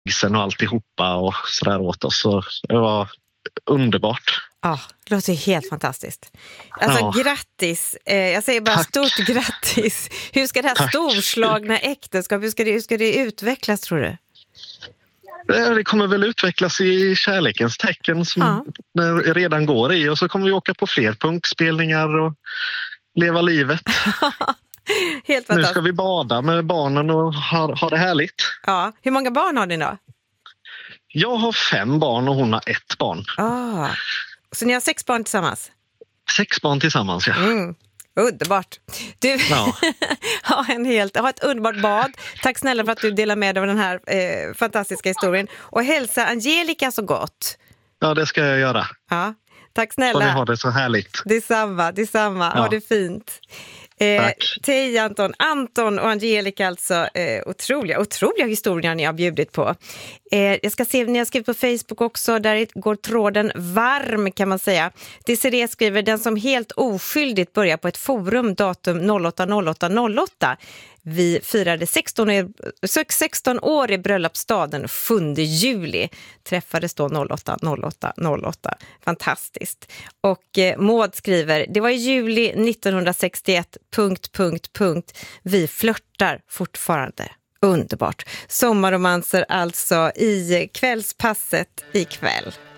isen och alltihopa och sådär åt oss. Så det var underbart. Ja, det låter helt fantastiskt. Alltså grattis, jag säger bara stort grattis. Hur ska det här storslagna äktenskap, hur ska det utvecklas tror du? Det kommer väl utvecklas i kärlekens tecken som det redan går i, och så kommer vi åka på fler punkspelningar och leva livet. Helt fantastiskt. Nu ska vi bada med barnen och ha det härligt. Ja, hur många barn har ni då? Jag har 5 barn och hon har 1 barn. Så ni har 6 barn tillsammans? 6 barn tillsammans, ja. Underbart. Du ha ett underbart bad. Tack snälla för att du delar med dig av den här fantastiska historien. Och hälsa Angelica så gott. Ja, det ska jag göra. Ja, tack snälla. Och ni har det så härligt. Detsamma. Ja. Ha det fint. Till Anton och Angelica, alltså otroliga historier ni har bjudit på. Jag ska se, ni har skrivit på Facebook också, där går tråden varm kan man säga. Desiree skriver, den som helt oskyldigt börjar på ett forum datum 08/08/08. Vi firade 16 år i bröllopsstaden 7 juli. Träffades då 08/08/08. Fantastiskt. Och Maud skriver, det var i juli 1961... Vi flörtar fortfarande. Underbart. Sommarromanser alltså i kvällspasset ikväll.